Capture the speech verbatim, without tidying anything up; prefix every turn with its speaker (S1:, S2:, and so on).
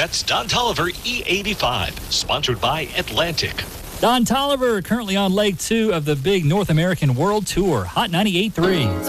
S1: That's Don Tolliver E eighty-five, sponsored by Atlantic.
S2: Don Tolliver currently on leg two of the big North American World Tour. Hot ninety-eight point three.